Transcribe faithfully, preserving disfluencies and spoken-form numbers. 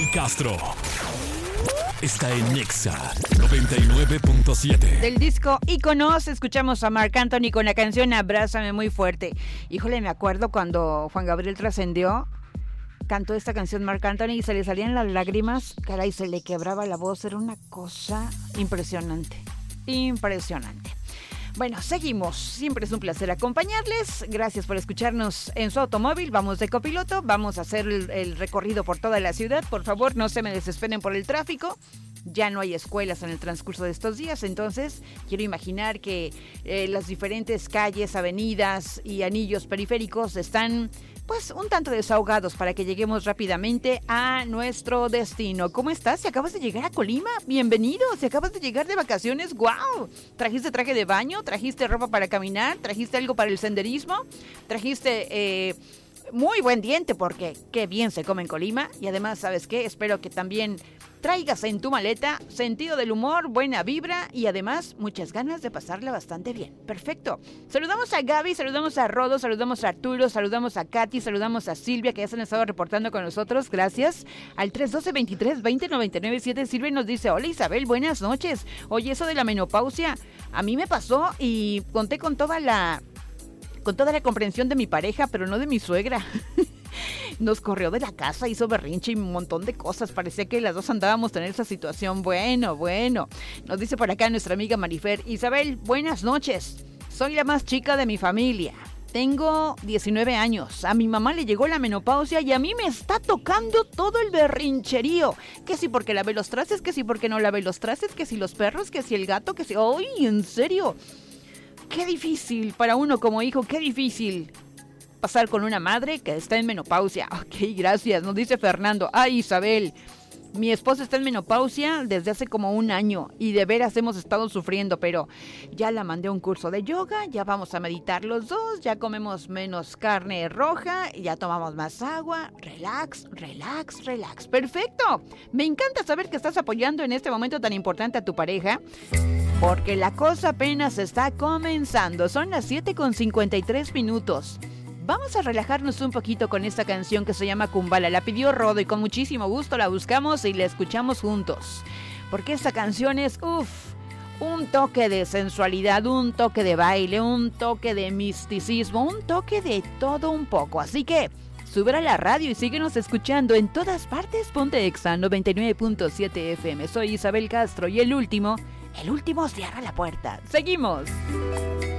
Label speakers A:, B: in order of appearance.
A: Castro está en Nexa noventa y nueve punto siete.
B: Del disco Íconos escuchamos a Marc Anthony con la canción Abrázame muy fuerte. Híjole, me acuerdo cuando Juan Gabriel trascendió, cantó esta canción Marc Anthony y se le salían las lágrimas, caray, se le quebraba la voz, era una cosa impresionante, impresionante. Bueno, seguimos. Siempre es un placer acompañarles. Gracias por escucharnos en su automóvil. Vamos de copiloto. Vamos a hacer el, el recorrido por toda la ciudad. Por favor, no se me desesperen por el tráfico. Ya no hay escuelas en el transcurso de estos días, entonces quiero imaginar que eh, las diferentes calles, avenidas y anillos periféricos están pues un tanto desahogados para que lleguemos rápidamente a nuestro destino. ¿Cómo estás? Si acabas de llegar a Colima, bienvenido. Si acabas de llegar de vacaciones, ¡wow! ¿Trajiste traje de baño? ¿Trajiste ropa para caminar? ¿Trajiste algo para el senderismo? ¿Trajiste eh, muy buen diente? Porque qué bien se come en Colima. Y además, ¿sabes qué? Espero que también traigas en tu maleta sentido del humor, buena vibra y además muchas ganas de pasarla bastante bien. Perfecto. Saludamos a Gaby, saludamos a Rodo, saludamos a Arturo, saludamos a Katy, saludamos a Silvia que ya se han estado reportando con nosotros. Gracias. Al tres uno dos, veintitrés, veinte, noventa y nueve siete Silvia nos dice: hola Isabel, buenas noches. Oye, eso de la menopausia a mí me pasó y conté con toda la con toda la comprensión de mi pareja, pero no de mi suegra. Nos corrió de la casa, hizo berrinche y un montón de cosas. Parecía que las dos andábamos en esa situación. Bueno, bueno. Nos dice por acá nuestra amiga Marifer: Isabel, buenas noches. Soy la más chica de mi familia. Tengo diecinueve años. A mi mamá le llegó la menopausia y a mí me está tocando todo el berrincherío. Que si porque lavé los trastes, que si porque no lavé los trastes, que si los perros, que si el gato, que si... ¡Ay, en serio! Qué difícil para uno como hijo, qué difícil pasar con una madre que está en menopausia. Ok, gracias. Nos dice Fernando: ay, Isabel, mi esposa está en menopausia desde hace como un año y de veras hemos estado sufriendo, pero ya la mandé a un curso de yoga, ya vamos a meditar los dos, ya comemos menos carne roja, ya tomamos más agua. Relax, relax, relax. Perfecto. Me encanta saber que estás apoyando en este momento tan importante a tu pareja, porque la cosa apenas está comenzando. Son las siete con cincuenta y tres minutos. Vamos a relajarnos un poquito con esta canción que se llama Kumbala. La pidió Rodo y con muchísimo gusto la buscamos y la escuchamos juntos. Porque esta canción es, uff, un toque de sensualidad, un toque de baile, un toque de misticismo, un toque de todo un poco. Así que sube a la radio y síguenos escuchando en todas partes. Ponte Exa noventa y nueve punto siete F M. Soy Isabel Castro y el último, el último cierra la puerta. Seguimos.